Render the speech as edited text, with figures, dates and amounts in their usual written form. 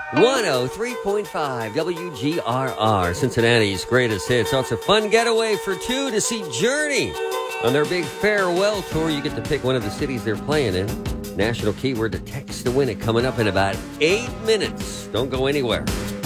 103.5 WGRR, Cincinnati's greatest hits. So it's a fun getaway for two to see Journey on their big farewell tour. You get to pick one of the cities they're playing in. National keyword to text to win it coming up in about 8 minutes. Don't go anywhere.